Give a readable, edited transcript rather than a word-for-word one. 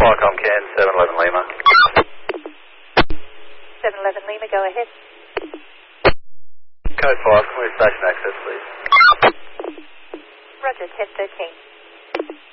Qualcomm Can 711 Lima. 711 Lima, go ahead. Code 5, can we station access, please? Roger, 1013.